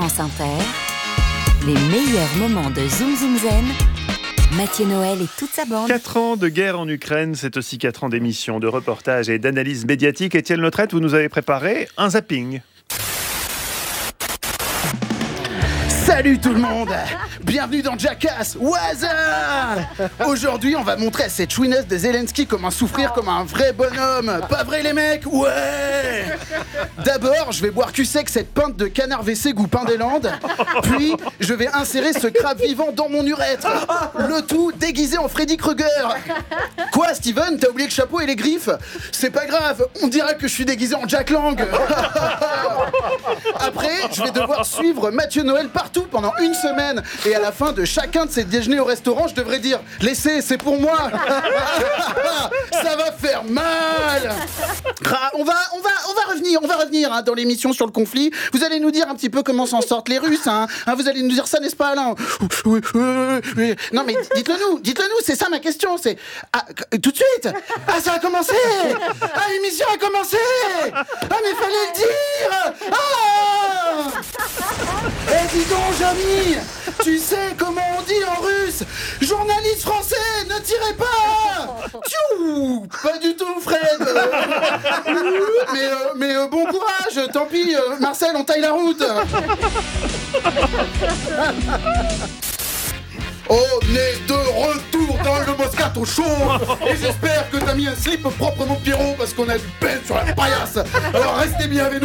France Inter, les meilleurs moments de Zoom Zoom Zen, Mathieu Noël et toute sa bande. 4 ans de guerre en Ukraine, c'est aussi 4 ans d'émissions, de reportages et d'analyses médiatiques. Étienne Lautrette, vous nous avez préparé un zapping. Salut tout le monde! Bienvenue dans Jackass! Waza! Aujourd'hui, on va montrer à cette chouineuse de Zelensky comment souffrir comme un vrai bonhomme. Pas vrai les mecs? Ouais! D'abord, je vais boire cul sec cette pinte de canard WC goût pain des Landes. Puis, je vais insérer ce crabe vivant dans mon urètre. Le tout déguisé en Freddy Krueger. Quoi, Steven? T'as oublié le chapeau et les griffes? C'est pas grave, on dira que je suis déguisé en Jack Lang. Après, je vais devoir suivre Mathieu Noël partout pendant une semaine. Et à la fin de chacun de ces déjeuners au restaurant, je devrais dire « Laissez, c'est pour moi !» Ça va faire mal. On va revenir dans l'émission sur le conflit. Vous allez nous dire un petit peu comment s'en sortent les Russes. Vous allez nous dire ça, n'est-ce pas, Alain? Non, mais dites-le nous, c'est ça ma question. C'est tout de suite. Ça a commencé. L'émission a commencé. Mais fallait le dire. Dis donc, Jamy, tu sais comment on dit en russe? Journaliste français, ne tirez pas. Tchou. Pas du tout, Fred. Mais bon courage, tant pis, Marcel, on taille la route. On est de retour dans le Moscato Show. Et j'espère que t'as mis un slip proprement Pierrot, parce qu'on a du peine sur la paillasse. Alors restez bien avec nous.